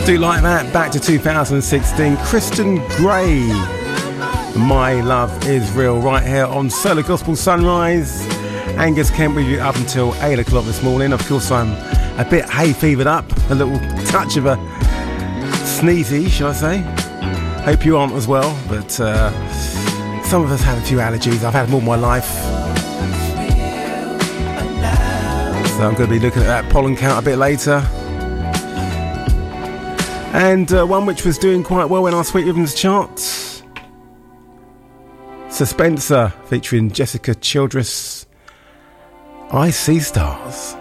Do like that. Back to 2016. Kristen Gray. My Love Is Real. Right here on Solar Gospel Sunrise. Angus Kemp with you up until 8 o'clock this morning. Of course, I'm a bit hay fevered up. A little touch of a sneezy, shall I say. Hope you aren't as well. But some of us have a few allergies. I've had them all my life. So I'm going to be looking at that pollen count a bit later. And one which was doing quite well in our Sweet Rhythms charts. Suspenser featuring Jessica Childress. I See Stars.